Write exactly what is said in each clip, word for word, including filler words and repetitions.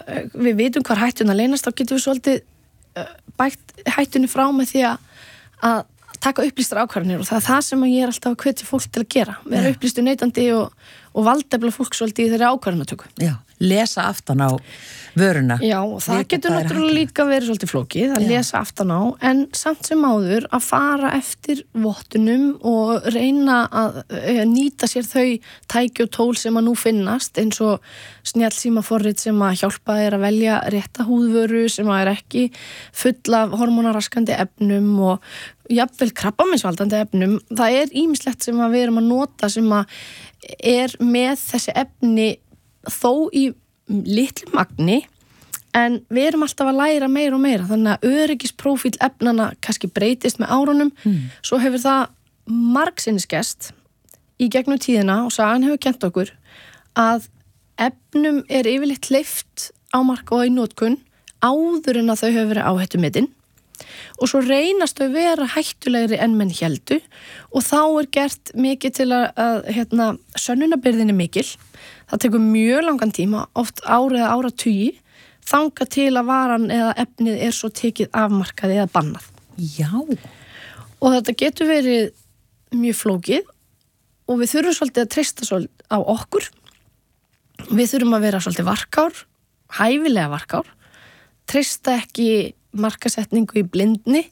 við vitum hvar hættuna leynast, þá getum við svolítið bætt hættunni frá með því að, að taka upplýstar ákvarðanir og það er það sem ég er alltaf að hvetja fólk til að gera. Vera upplýstu neytandi og, og valdefla fólk svolítið í þeirri ákvarðanatöku. Já, lesa aftan á vöruna. Já, og það Vita getur náttúrulega líka verið svolítið flókið að Já. lesa aftan á, en samt sem áður að fara eftir vottunum og reyna að nýta sér þau tæki og tól sem að nú finnast, eins og snjallsímaforrit sem að hjálpa þér að velja rétta húðvöru sem að er ekki full af hormónaraskandi efnum og jafnvel krabbameinsvaldandi efnum. Það er ýmislegt sem að við erum að nota sem að er með þessi efni þó í litlu magni, en við erum alltaf að læra meira og meira, þannig að öryggisprófíl efnana kannski breytist með árunum, mm. svo hefur það margsinnisgest í gegnum tíðina og sagan hefur kennt okkur að efnum er yfirleitt hleypt á marka og í notkun áður en að þau hefur verið áhættumetin og svo reynast þau vera hættulegri en menn héldu og þá er gert mikið til að, að hérna, sönnunarbyrðin er mikil. Það tekur mjög langan tíma, oft árið eða áratugi, þanga til að varan eða efnið er svo tekið afmarkað eða bannað. Já. Og þetta getur verið mjög flókið og við þurfum svolítið að treysta svolítið á okkur. Við þurfum að vera svolítið varkár, hæfilega varkár, treysta ekki markasetningu í blindni,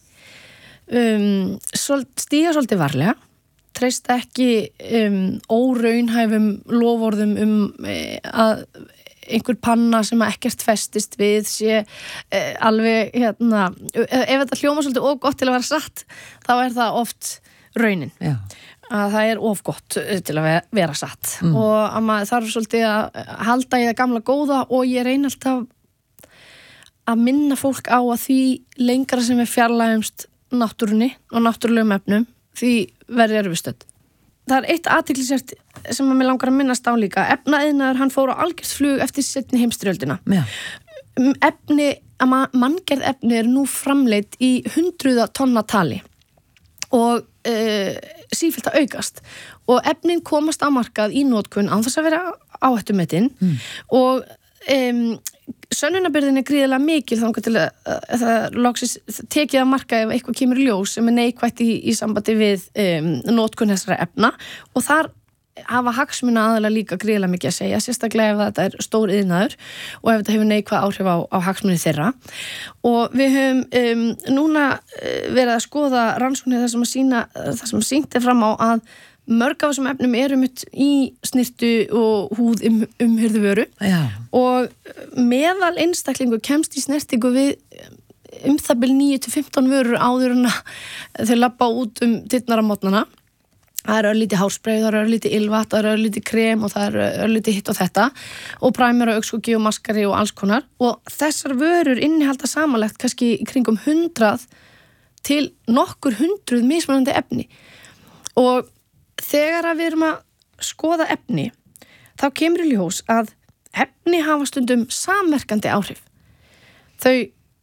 um, stíga svolítið varlega, treysta ekki um, óraunhæfum lofórðum um e, að einhver panna sem að ekkert festist við sé e, alveg, hérna, ef þetta hljóma svolítið of gott til að vera satt, þá er það oft raunin. Já. Að það er of gott til að vera satt mm. og að maður þarf svolítið að halda í það gamla góða og ég reyni alltaf að minna fólk á að því lengra sem við fjarlægumst náttúrunni og náttúrulegum efnum því verður erfistödd. Það er eitt athyglisvert sem að mig langar að minnast á líka. Efnaiðnaður, hann fór á algjört flug eftir seinni heimsstyrjöldina. Já. Efni, að manngerð efni er nú framleitt í hundruða tonna tali og e, sífellt að aukast og efnin komast á markað í notkun án þess að vera áhættumetin mm. og um, sönnunarbyrðin er gríðilega mikil þannig til að það loksis tekið að marka ef eitthvað kemur í ljós sem er neikvætt í, í sambandi við um, notkun þessara efna og þar hafa hagsmuna aðalega líka gríðilega mikið að segja, sérstaklega ef þetta er stór iðnaður og ef þetta hefur neikvæð áhrif á, á hagsmuni þeirra og við höfum um, núna verið að skoða rannsóknir þar sem að sína, þar sem að sýnt er fram á að mörg af þessum efnum eru mitt í snirtu og húð um, umhyrðu vöru Já. Og meðal einstaklingu kemst í snertingu við um það bil níu til fimmtán vörur áður en að þau labba út um dyrnar á mótnana. Það er örlítið hárspray, það er örlítið ylvat, það er örlítið krem og það er örlítið hitt og þetta og primer og augskuggi og maskari og alls konar og þessar vörur innihalda samanlagt kannski í kringum hundrað til nokkur hundruð mismunandi efni og þegar að við erum að skoða efni þá kemur í ljós að efni hafa stundum samverkandi áhrif. Þau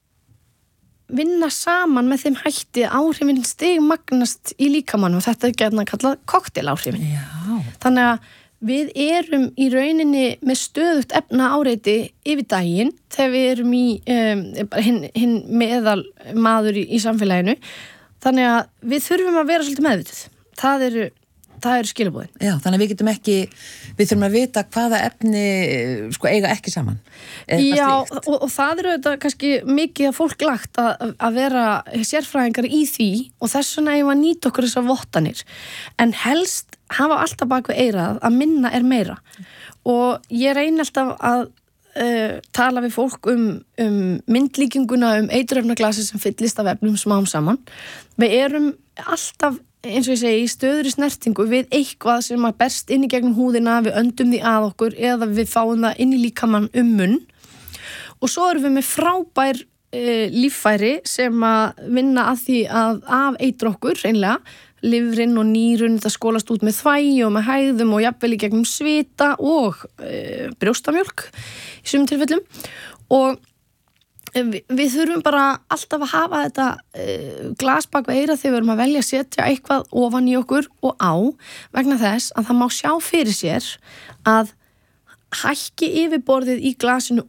vinna saman með þeim hætti áhrifin stigmagnast í líkamann og þetta er gætna kallað kokteláhrifin. Já. Þannig að við erum í rauninni með stöðugt efna áreiti yfir daginn þegar við erum í um, hinn hin meðal maður í, í samfélaginu. Þannig að við þurfum að vera svolítið meðvituð. Það eru Það eru skilabúðin. Já, þannig að við getum ekki, við þurfum að vita hvaða efni sko eiga ekki saman. Já, og, og það eru þetta kannski mikið að fólk lagt að, að vera sérfræðingar í því og þess vegna ég var að nýta okkur þessar vottanir. En helst hafa alltaf bak við eirað að minna er meira. Og ég reyni alltaf að uh, tala við fólk um, um myndlíkinguna um eiturefnaglasi sem fyllist af efnum smám saman. Við erum alltaf eins og ég segi, í stöðri snertingu við eitthvað sem að berst inn í gegnum húðina, við öndum því að okkur eða við fáum það inn í líkamann um munn og svo erum við með frábær e, líffæri sem að vinna að því að af eitur okkur, reynlega, lifrin og nýrun, það skólast út með þvægi og með hægðum og jafnvel í gegnum svita og e, brjóstamjólk í sumum tilfellum og Við, við þurfum bara alltaf að hafa þetta uh, glas bak við eyrað þegar við erum að velja að setja eitthvað ofan í okkur og á vegna þess að það má sjá fyrir sér að hækki yfirborðið í glasinu